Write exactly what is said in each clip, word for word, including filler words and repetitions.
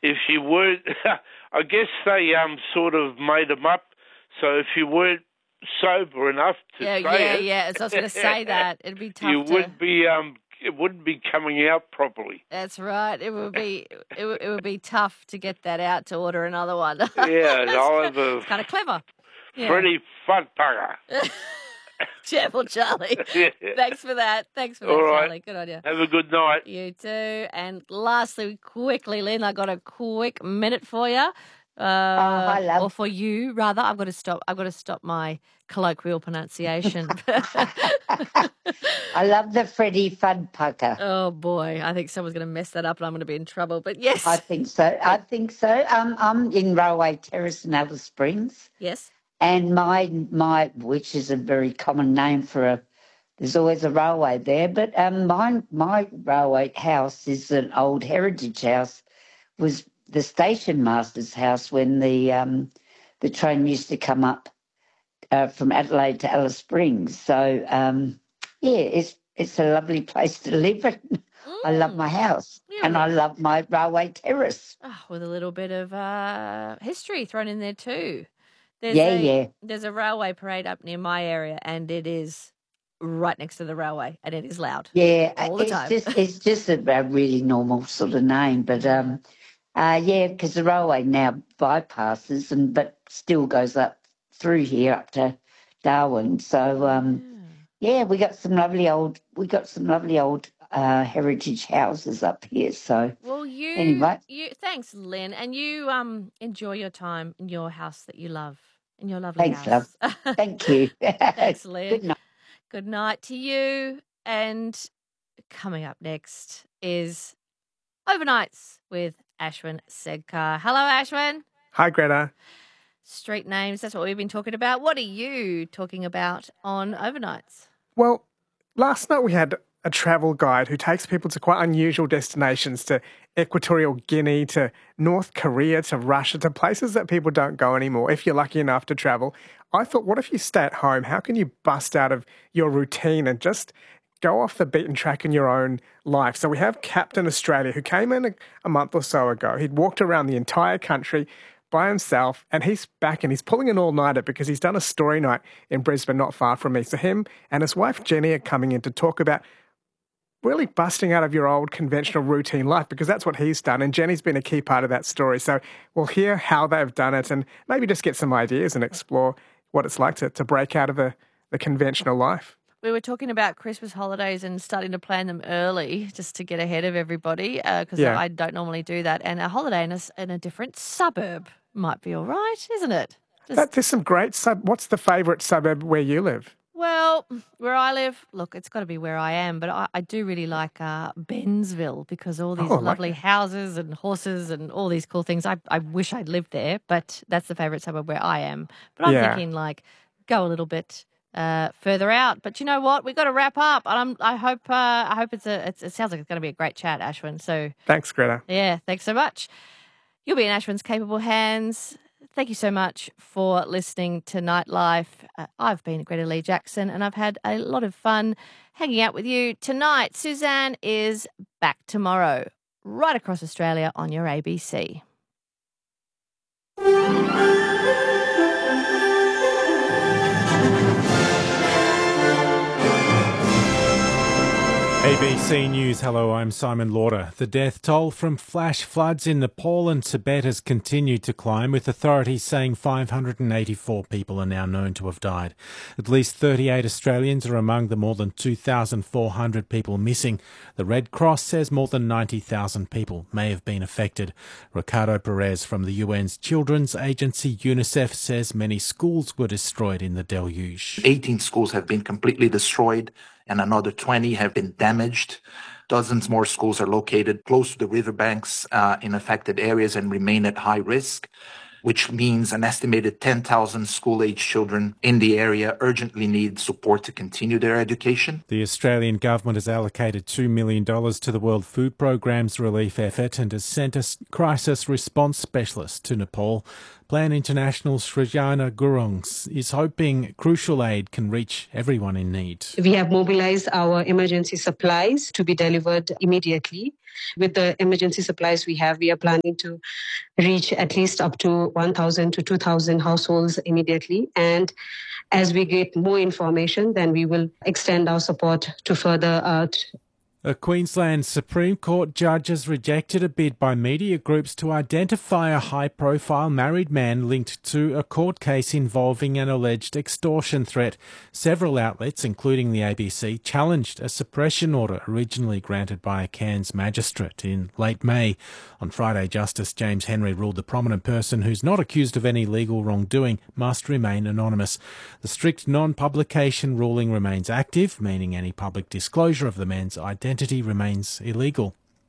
if you weren't, I guess they um sort of made them up. So if you weren't sober enough to yeah, say yeah, it, yeah. So I was going to say that it'd be tough. you to... would be um, it wouldn't be coming out properly. That's right. It would be it would, it would be tough to get that out to order another one. Yeah, I'll have a kind of clever. Yeah. Freddie Funpugger. Careful, Charlie. Yeah. Thanks for that. Thanks for that, All right. Charlie. Good on you. Have a good night. You too. And lastly, quickly, Lynn, I got a quick minute for you. Uh, oh, I love. Or for you, rather. I've got to stop. I've got to stop my colloquial pronunciation. I love the Freddie Funpugger. Oh boy, I think someone's going to mess that up, and I'm going to be in trouble. But yes, I think so. I think so. Um, I'm in Railway Terrace in Alice Springs. Yes. And my my, which is a very common name for a. There's always a railway there, but um, my my railway house is an old heritage house. Was the station master's house when the um, the train used to come up uh, from Adelaide to Alice Springs. So um, yeah, it's it's a lovely place to live. And Mm. I love my house, Yeah, and well- I love my railway terrace. Oh, with a little bit of uh, history thrown in there too. There's Yeah, a, yeah. There's a railway parade up near my area, and it is right next to the railway, and it is loud. Yeah, All the it's time. just it's just a, a really normal sort of name, but um, uh, yeah, because the railway now bypasses and but still goes up through here up to Darwin. So um, yeah, we got some lovely old we got some lovely old uh, heritage houses up here. So Well, you, Anyway. you, thanks, Lynn, and you um enjoy your time in your house that you love, in your lovely thanks, house. love. Thank you. Thanks, Lynn. Good night. Good night to you. And coming up next is Overnights with Ashwin Sedkar. Hello, Ashwin. Hi, Greta. Street names, that's what we've been talking about. What are you talking about on Overnights? Well, last night we had a travel guide who takes people to quite unusual destinations, to Equatorial Guinea, to North Korea, to Russia, to places that people don't go anymore if you're lucky enough to travel. I thought, what if you stay at home? How can you bust out of your routine and just go off the beaten track in your own life? So we have Captain Australia, who came in a, a month or so ago. He'd walked around the entire country by himself, and he's back and he's pulling an all-nighter because he's done a story night in Brisbane, not far from me. So him and his wife Jenny are coming in to talk about really busting out of your old conventional routine life, because that's what he's done, and Jenny's been a key part of that story. So we'll hear how they've done it and maybe just get some ideas and explore what it's like to, to break out of the, the conventional life. We were talking about Christmas holidays and starting to plan them early just to get ahead of everybody, because Yeah. I don't normally do that. And a holiday in a, s- in a different suburb might be all right, isn't it? Just, That, there's some great sub. What's the favourite suburb where you live? well, where I live, look, it's got to be where I am, but I, I do really like uh, Bensville, because all these Oh, I like lovely that. houses and horses and all these cool things. I, I wish I'd lived there, but that's the favourite suburb where I am. But I'm Yeah. thinking, like, go a little bit uh, further out. But you know what? We've got to wrap up. And I'm, I hope uh, I hope it's a. It's, it sounds like it's going to be a great chat, Ashwin. So Thanks, Greta. yeah, thanks so much. You'll be in Ashwin's capable hands. Thank you so much for listening to Nightlife. Uh, I've been Greta Lee Jackson, and I've had a lot of fun hanging out with you tonight. Suzanne is back tomorrow, right across Australia on your A B C. A B C News, hello, I'm Simon Lauder. The death toll from flash floods in Nepal and Tibet has continued to climb, with authorities saying five hundred eighty-four people are now known to have died. At least thirty-eight Australians are among the more than two thousand four hundred people missing. The Red Cross says more than ninety thousand people may have been affected. Ricardo Perez from the U N's children's agency UNICEF says many schools were destroyed in the deluge. eighteen schools have been completely destroyed and another twenty have been damaged. Dozens more schools are located close to the riverbanks uh, in affected areas and remain at high risk, which means an estimated ten thousand school-age children in the area urgently need support to continue their education. The Australian government has allocated two million dollars to the World Food Programme's relief effort and has sent a crisis response specialist to Nepal. Plan International's Srijana Gurung is hoping crucial aid can reach everyone in need. We have mobilized our emergency supplies to be delivered immediately. With the emergency supplies we have, we are planning to reach at least up to one thousand to two thousand households immediately. And as we get more information, then we will extend our support to further uh, A Queensland Supreme Court judge has rejected a bid by media groups to identify a high-profile married man linked to a court case involving an alleged extortion threat. Several outlets, including the A B C, challenged a suppression order originally granted by a Cairns magistrate in late May. On Friday, Justice James Henry ruled the prominent person who's not accused of any legal wrongdoing must remain anonymous. The strict non-publication ruling remains active, meaning any public disclosure of the man's identity remains illegal.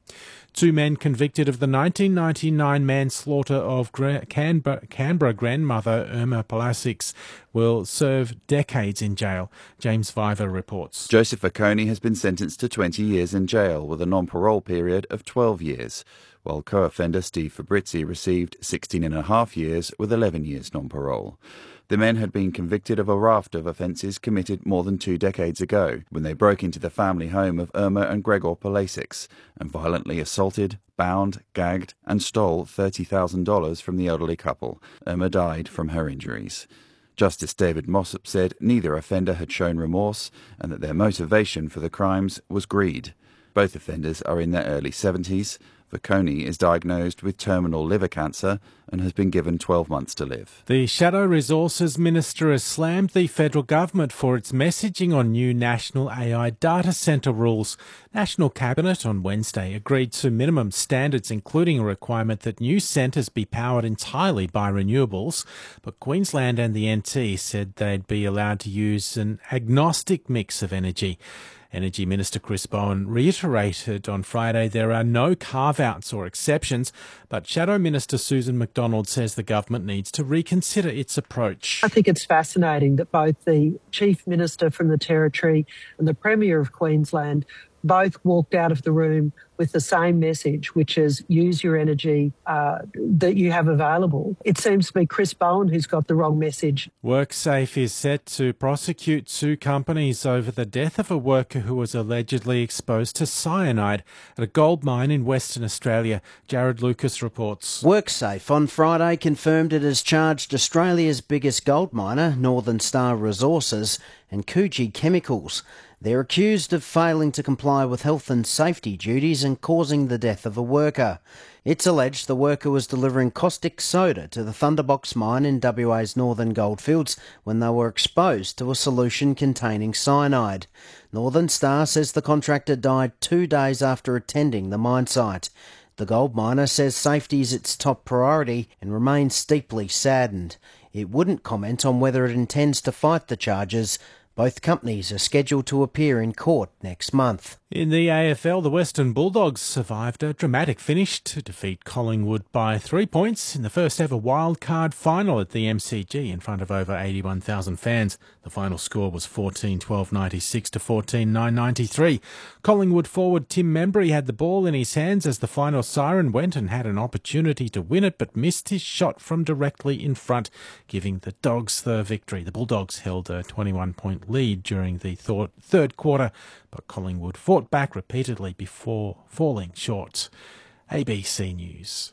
Two men convicted of the nineteen ninety-nine manslaughter of Canberra, Canberra grandmother Irma Palasic will serve decades in jail. James Viver reports. Joseph Oconee has been sentenced to twenty years in jail with a non-parole period of twelve years, while co-offender Steve Fabrizzi received sixteen and a half years with eleven years non-parole. The men had been convicted of a raft of offences committed more than two decades ago when they broke into the family home of Irma and Gregor Palasic and violently assaulted, bound, gagged and stole thirty thousand dollars from the elderly couple. Irma died from her injuries. Justice David Mossop said neither offender had shown remorse and that their motivation for the crimes was greed. Both offenders are in their early seventies. Oconee is diagnosed with terminal liver cancer and has been given twelve months to live. The Shadow Resources Minister has slammed the federal government for its messaging on new national A I data centre rules. National Cabinet on Wednesday agreed to minimum standards, including a requirement that new centres be powered entirely by renewables. But Queensland and the N T said they'd be allowed to use an agnostic mix of energy. Energy Minister Chris Bowen reiterated on Friday there are no carve-outs or exceptions, but Shadow Minister Susan McDonald says the government needs to reconsider its approach. I think it's fascinating that both the Chief Minister from the Territory and the Premier of Queensland both walked out of the room with the same message, which is use your energy uh, that you have available. It seems to be Chris Bowen who's got the wrong message. WorkSafe is set to prosecute two companies over the death of a worker who was allegedly exposed to cyanide at a gold mine in Western Australia. Jared Lucas reports. WorkSafe on Friday confirmed it has charged Australia's biggest gold miner, Northern Star Resources, and Coogee Chemicals. They're accused of failing to comply with health and safety duties and causing the death of a worker. It's alleged the worker was delivering caustic soda to the Thunderbox mine in W A's Northern Goldfields when they were exposed to a solution containing cyanide. Northern Star says the contractor died two days after attending the mine site. The gold miner says safety is its top priority and remains deeply saddened. It wouldn't comment on whether it intends to fight the charges. Both companies are scheduled to appear in court next month. In the A F L, the Western Bulldogs survived a dramatic finish to defeat Collingwood by three points in the first ever wildcard final at the M C G in front of over eighty-one thousand fans. The final score was fourteen twelve ninety-six to fourteen nine ninety-three. Collingwood forward Tim Membry had the ball in his hands as the final siren went and had an opportunity to win it, but missed his shot from directly in front, giving the Dogs the victory. The Bulldogs held a twenty-one point lead during the th- third quarter, but Collingwood fought back repeatedly before falling short. A B C News.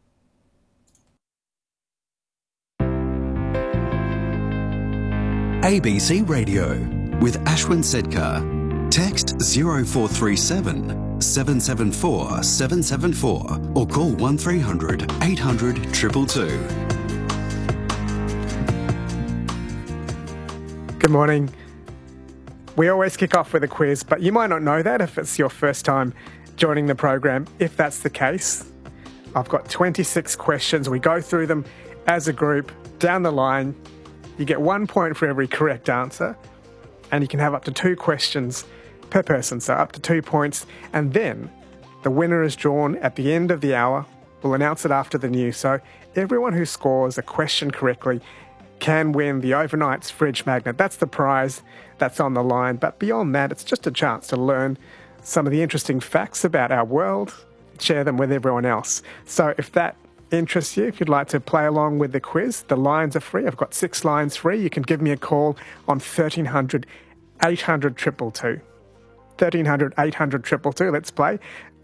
A B C Radio with Ashwin Sedkar. Text zero four three seven, seven seven four, seven seven four or call one three hundred, eight hundred, two two two. Good morning. We always kick off with a quiz, but you might not know that if it's your first time joining the program. If that's the case, I've got twenty-six questions. We go through them as a group down the line. You get one point for every correct answer, and you can have up to two questions per person, so up to two points. And then the winner is drawn at the end of the hour. We'll announce it after the news. So everyone who scores a question correctly can win the Overnight's fridge magnet. That's the prize that's on the line. But beyond that, it's just a chance to learn some of the interesting facts about our world, share them with everyone else. So if that interests you, if you'd like to play along with the quiz, the lines are free. I've got six lines free. You can give me a call on thirteen hundred, eight hundred, two two two. thirteen hundred, eight hundred, two two two. Let's play.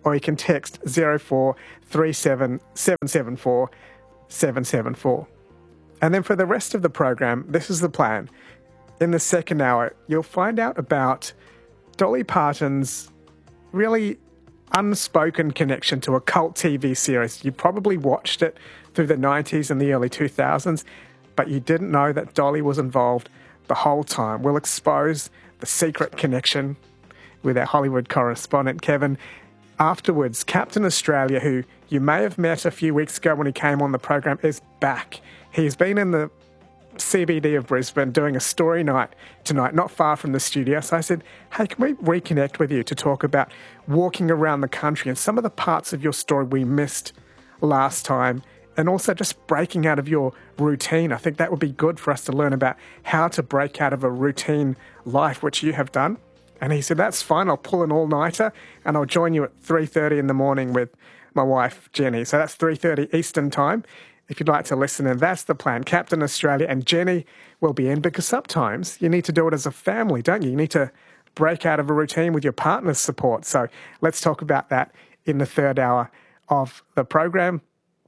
or you can text zero four three seven seven seven four seven seven four. And then for the rest of the program, this is the plan. In the second hour, you'll find out about Dolly Parton's really unspoken connection to a cult T V series. You probably watched it through the nineties and the early two thousands, but you didn't know that Dolly was involved the whole time. We'll expose the secret connection with our Hollywood correspondent, Kevin. Afterwards, Captain Australia, who you may have met a few weeks ago when he came on the program, is back. He's been in the C B D of Brisbane doing a story night tonight, not far from the studio. So I said, hey, can we reconnect with you to talk about walking around the country and some of the parts of your story we missed last time, and also just breaking out of your routine. I think that would be good for us to learn about how to break out of a routine life, which you have done. And he said, that's fine, I'll pull an all-nighter and I'll join you at three thirty in the morning with my wife, Jenny. So that's three thirty Eastern time. If you'd like to listen, and that's the plan. Captain Australia and Jenny will be in, because sometimes you need to do it as a family, don't you? You need to break out of a routine with your partner's support. So let's talk about that in the third hour of the program.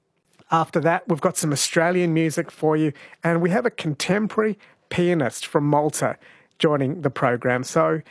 After that, we've got some Australian music for you, and we have a contemporary pianist from Malta joining the program. So,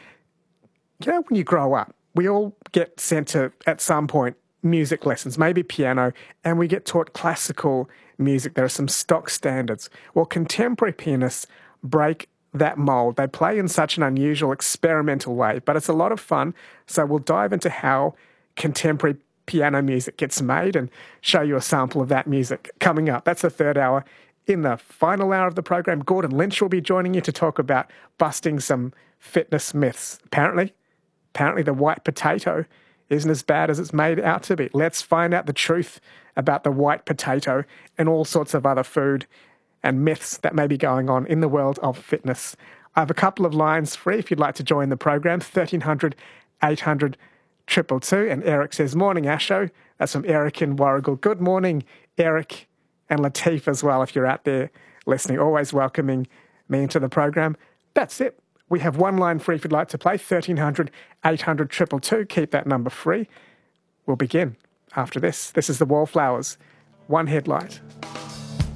you know, when you grow up, we all get sent to, at some point, music lessons, maybe piano, and we get taught classical music. There are some stock standards. Well, contemporary pianists break that mould. They play in such an unusual, experimental way, but it's a lot of fun. So we'll dive into how contemporary piano music gets made and show you a sample of that music coming up. That's the third hour. In the final hour of the program, Gordon Lynch will be joining you to talk about busting some fitness myths. Apparently, apparently the white potato isn't as bad as it's made out to be. Let's find out the truth about the white potato and all sorts of other food and myths that may be going on in the world of fitness. I have a couple of lines free if you'd like to join the program, thirteen hundred, eight hundred, two two two. And Eric says, morning, Asho. That's from Eric in Warrigal. Good morning, Eric, and Latif as well, if you're out there listening. Always welcoming me into the program. That's it. We have one line free if you'd like to play, thirteen hundred, eight hundred, two two two. Keep that number free. We'll begin after this. This is the Wallflowers, One Headlight.